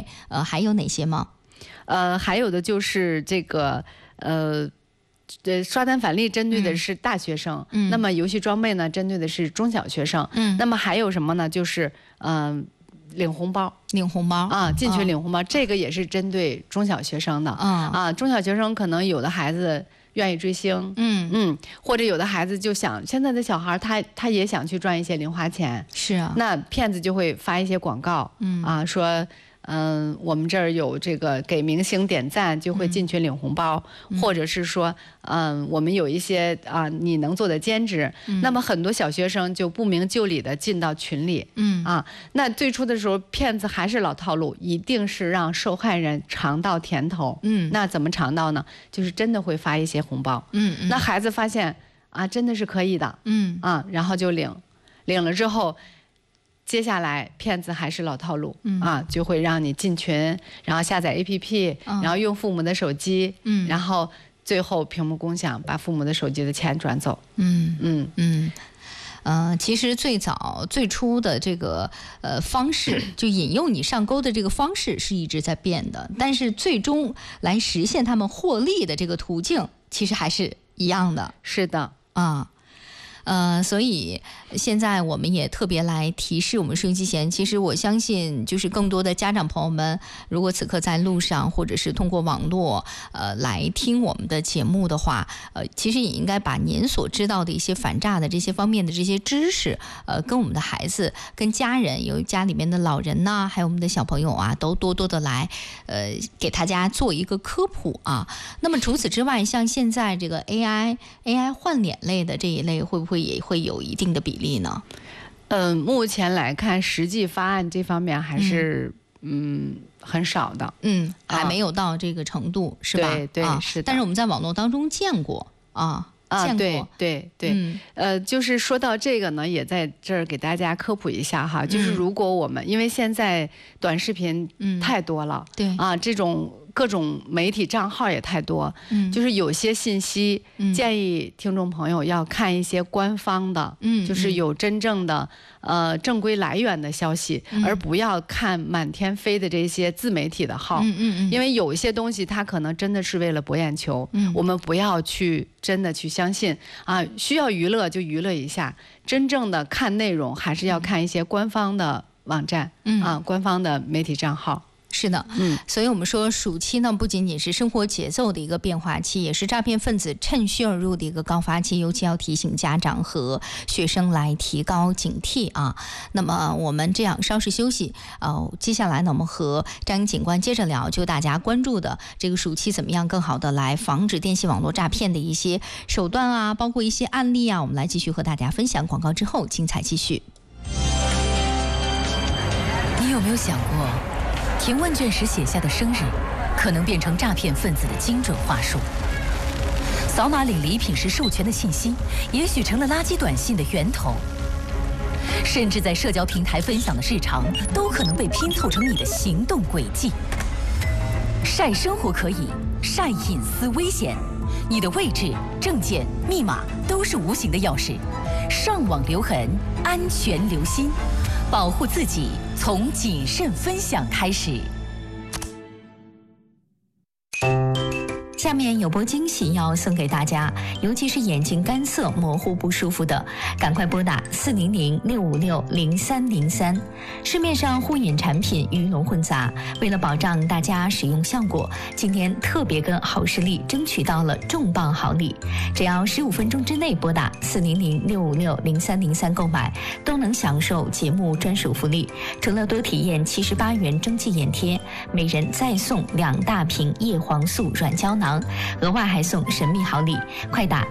还有哪些吗？ 还有的就是这个刷单返利针对的是大学生，那么游戏装备呢针对的是中小学生，那么还有什么呢？就是领红包啊，进群领红包，这个也是针对中小学生的中小学生可能有的孩子愿意追星，或者有的孩子就想，现在的小孩他也想去赚一些零花钱， 是啊， 那骗子就会发一些广告，说。我们这儿有这个给明星点赞就会进群领红包，或者是说，我们有一些你能做的兼职，那么很多小学生就不明就里的进到群里，那最初的时候骗子还是老套路，一定是让受害人尝到甜头，那怎么尝到呢？就是真的会发一些红包，那孩子发现真的是可以的，然后就领了之后。接下来骗子还是老套路，就会让你进群，然后下载 APP，然后用父母的手机，然后最后屏幕共享，把父母的手机的钱转走。 其实最初的这个方式，就引诱你上钩的这个方式是一直在变的，但是最终来实现他们获利的这个途径，其实还是一样的。 是的， 所以现在我们也特别来提示我们收音机前，其实我相信就是更多的家长朋友们，如果此刻在路上或者是通过网络来听我们的节目的话，其实也应该把您所知道的一些反诈的这些方面的这些知识，跟我们的孩子、跟家人，有家里面的老人呐，还有我们的小朋友都多多的来给大家做一个科普啊。那么除此之外，像现在这个 AI 换脸类的这一类，会不会也会有一定的比例呢？ 目前来看，实际发案这方面还是很少的， 还没有到这个程度，是吧？ 对，是的。 但是我们在网络当中见过对，就是说到这个呢，也在这儿给大家科普一下哈，就是如果我们因为现在短视频太多了， 对这种各种媒体账号也太多，就是有些信息建议听众朋友要看一些官方的，就是有真正的正规来源的消息，而不要看满天飞的这些自媒体的号，因为有一些东西它可能真的是为了博眼球，我们不要去真的去相信需要娱乐就娱乐一下，真正的看内容还是要看一些官方的网站，官方的媒体账号。 是的，所以我们说暑期呢，不仅仅是生活节奏的一个变化期，也是诈骗分子趁虚而入的一个高发期，尤其要提醒家长和学生来提高警惕啊。那么我们这样稍事休息，接下来呢，我们和张警官接着聊，就大家关注的这个暑期怎么样更好的来防止电信网络诈骗的一些手段包括一些案例我们来继续和大家分享。广告之后，精彩继续。 你有没有想过？填问卷时写下的生日，可能变成诈骗分子的精准话术。扫码领礼品时授权的信息，也许成了垃圾短信的源头。甚至在社交平台分享的日常，都可能被拼凑成你的行动轨迹。晒生活可以，晒隐私危险。你的位置、证件、密码都是无形的钥匙。上网留痕，安全留心。保护自己，从谨慎分享开始。 下面有波惊喜要送给大家，尤其是眼睛干涩、模糊不舒服的，赶快拨打400-656-0303。市面上护眼产品鱼龙混杂，为了保障大家使用效果，今天特别跟好视力争取到了重磅好礼，只要15分钟之内拨打400-656-0303购买，都能享受节目专属福利。除了多体验78元蒸汽眼贴，每人再送2大瓶叶黄素软胶囊，额外还送神秘好礼，快打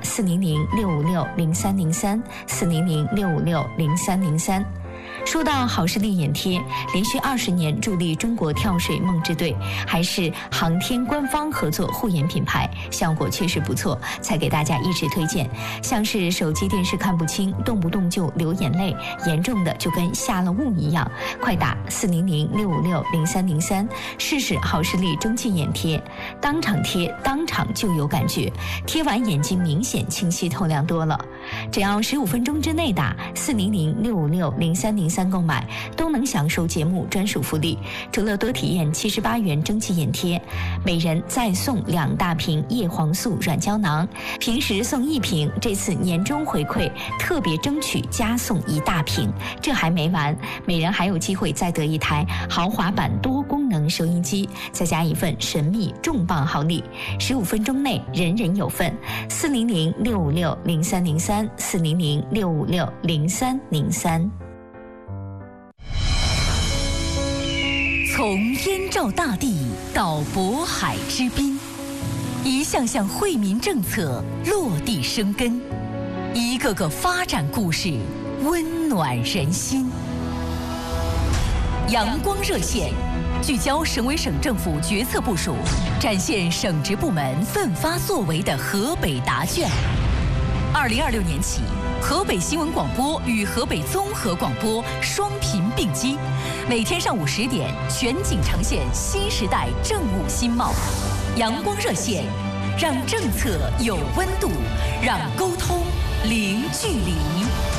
400-656-0303，400-656-0303。说到好视力眼贴，连续20年助力中国跳水梦之队，还是航天官方合作护眼品牌，效果确实不错，才给大家一直推荐。像是手机电视看不清，动不动就流眼泪，严重的就跟下了雾一样，快打400-656-0303，试试好视力蒸汽眼贴，当场贴当场就有感觉，贴完眼睛明显清晰透亮多了。只要15分钟之内打400-656-0303， 03购买，都能享受节目专属福利。除了多体验78元蒸汽眼贴，每人再送2大瓶叶黄素软胶囊，平时送1瓶，这次年终回馈特别争取加送1大瓶。这还没完，每人还有机会再得1台豪华版多功能收音机，再加1份神秘重磅好礼。15分钟内人人有份。400-656-0303，400-656-0303。 从燕赵大地到渤海之滨，一项项惠民政策落地生根，一个个发展故事温暖人心。阳光热线聚焦省委省政府决策部署，展现省直部门奋发作为的河北答卷。2026年起，河北新闻广播与河北综合广播双频并机，每天上午10点全景呈现新时代政务新貌。阳光热线，让政策有温度，让沟通零距离。